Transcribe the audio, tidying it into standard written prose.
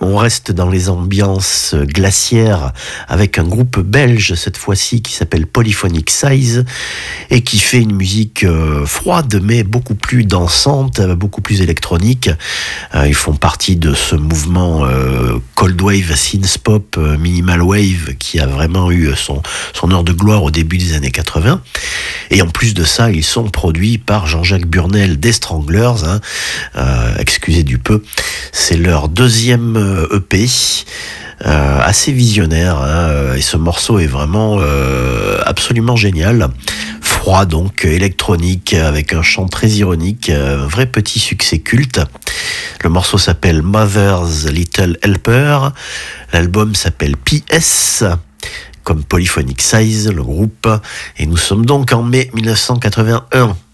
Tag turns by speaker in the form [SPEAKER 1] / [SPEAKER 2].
[SPEAKER 1] On reste dans les ambiances glaciaires avec un groupe belge cette fois-ci qui s'appelle Polyphonic Size et qui fait une musique froide mais beaucoup plus dansante, beaucoup plus électronique. Ils font partie de ce mouvement Cold Wave, Synth Pop, Minimal Wave qui a vraiment eu son heure de gloire au début des années 80. Et en plus de ça, ils sont produits par Jean-Jacques Burnel des Stranglers, excusez du peu. C'est leur deuxième EP, assez visionnaire, et ce morceau est vraiment absolument génial. Froid donc, électronique, avec un chant très ironique, un vrai petit succès culte. Le morceau s'appelle Mother's Little Helper, l'album s'appelle PS, comme Polyphonic Size, le groupe, et nous sommes donc en mai 1981.